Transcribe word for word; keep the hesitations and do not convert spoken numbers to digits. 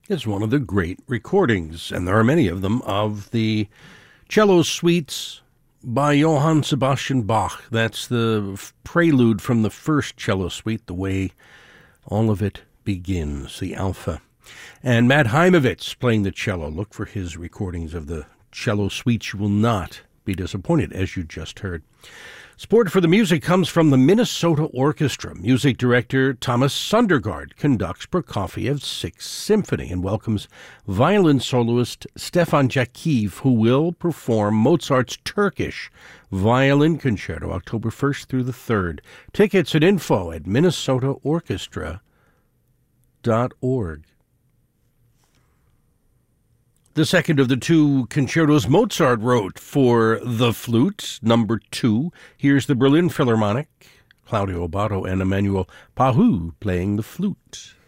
is one of the great recordings, and there are many of them, of the cello suites by Johann Sebastian Bach. That's the f- prelude from the first cello suite, the way all of it begins, the Alpha. And Matt Heimovitz playing the cello. Look for his recordings of the cello suites. You will not be disappointed, as you just heard. Support for the music comes from the Minnesota Orchestra. Music director Thomas Sundergaard conducts Prokofiev's Sixth Symphony and welcomes violin soloist Stefan Jakiv, who will perform Mozart's Turkish Violin Concerto October first through the third. Tickets and info at minnesota orchestra dot org. The second of the two concertos Mozart wrote for the flute, number two. Here's the Berlin Philharmonic, Claudio Abbado and Emmanuel Pahud playing the flute.